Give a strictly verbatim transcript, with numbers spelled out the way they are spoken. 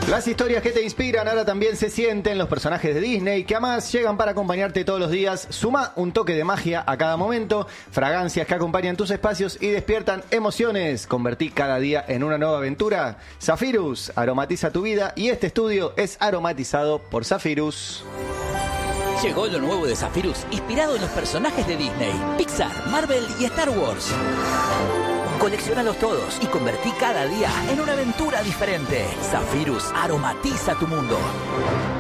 Las historias que te inspiran ahora también se sienten, los personajes de Disney que además llegan para acompañarte todos los días. Suma un toque de magia a cada momento, fragancias que acompañan tus espacios y despiertan emociones. Convertí cada día en una nueva aventura. Zephyrus aromatiza tu vida y este estudio es aromatizado por Zephyrus. Llegó lo nuevo de Zephyrus, inspirado en los personajes de Disney, Pixar, Marvel y Star Wars. Colecciónalos todos y convertí cada día en una aventura diferente. Zephyrus aromatiza tu mundo.